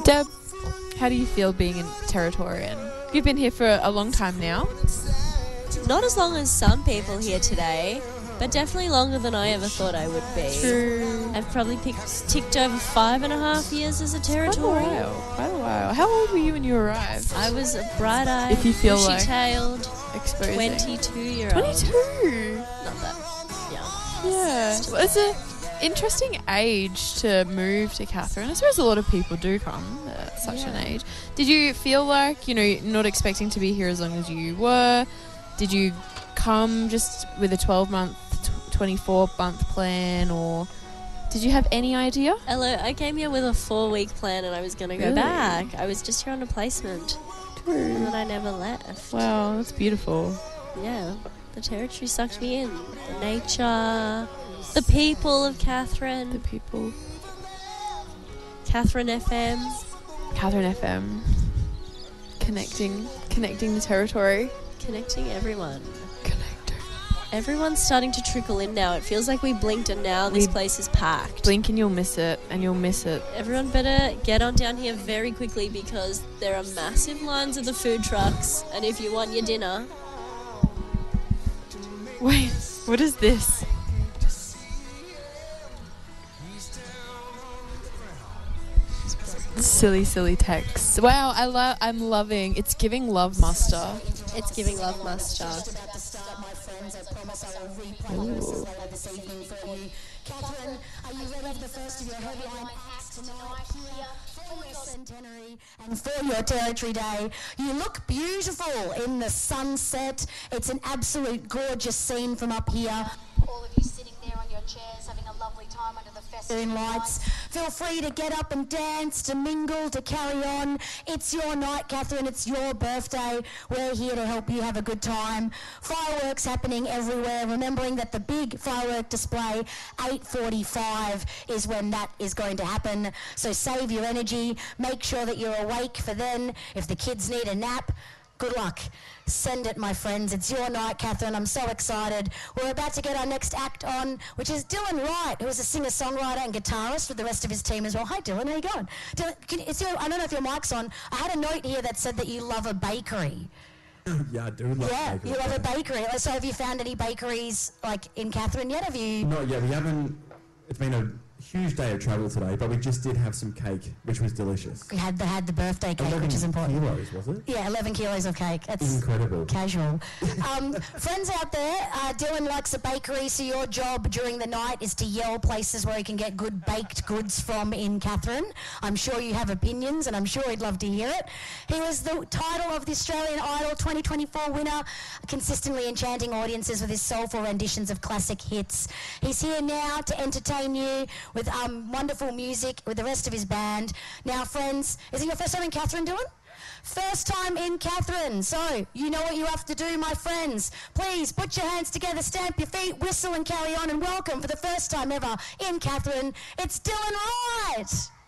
Deb, how do you feel being in Territorian? You've been here for a long time now. Not as long as some people here today, but definitely longer than I ever thought I would be. True. I've probably ticked over 5.5 years as a Territorian. Quite a while. How old were you when you arrived? I was a bright-eyed, If you feel like bushy-tailed, exposing. 22-year-old. 22? Not that young. Yeah. Well, it's an interesting age to move to Katherine. I suppose a lot of people do come at such an age. Did you feel like, not expecting to be here as long as you were? Did you come just with a 12-month, 24-month plan, or did you have any idea? Hello, I came here with a 4-week plan and I was going to go back. I was just here on a placement. True. And then I never left. Wow, that's beautiful. Yeah, the territory sucked me in. The nature, the people of Katherine. The people. Katherine FM. Katherine FM. Connecting the territory. Connecting everyone. Everyone's starting to trickle in now. It feels like we blinked and now this place is packed. Blink and you'll miss it, Everyone better get on down here very quickly because there are massive lines of the food trucks. And if you want your dinner... Wait, what is this? Silly text. Wow, I'm loving. It's giving Love Muster. It's giving Love Muster. Ooh. Katherine, are you ready for the first of your headline acts tonight here for your centenary and for your Territory Day? You look beautiful in the sunset. It's an absolute gorgeous scene from up here. All of you sitting there on your chairs having a lovely time under the festive lights. Feel free to get up and dance, to mingle, to carry on. It's your night, Katherine. It's your birthday. We're here to help you have a good time. Fireworks happening everywhere. Remembering that the big firework display, 8:45, is when that is going to happen. So save your energy. Make sure that you're awake for then. If the kids need a nap, good luck. Send it, my friends. It's your night, Katherine. I'm so excited. We're about to get our next act on, which is Dylan Wright, who is a singer-songwriter and guitarist with the rest of his team as well. Hi, Dylan. How you going? Dylan, I don't know if your mic's on. I had a note here that said that you love a bakery. Yeah, I do love bakery. You love a bakery. So have you found any bakeries, in Katherine yet? Have you... Not yet. We haven't... It's been a huge day of travel today, but we just did have some cake, which was delicious. We had the birthday cake, which is important. 11 kilos, was it? Yeah, 11 kilos of cake. That's incredible. Casual. Friends out there, Dylan likes a bakery, so your job during the night is to yell places where he can get good baked goods from in Katherine. I'm sure you have opinions, and I'm sure he'd love to hear it. He was the title of the Australian Idol 2024 winner, consistently enchanting audiences with his soulful renditions of classic hits. He's here now to entertain you with wonderful music with the rest of his band. Now, friends, is it your first time in Katherine, Dylan? First time in Katherine. So, you know what you have to do, my friends. Please put your hands together, stamp your feet, whistle and carry on, and welcome for the first time ever in Katherine, it's Dylan Wright.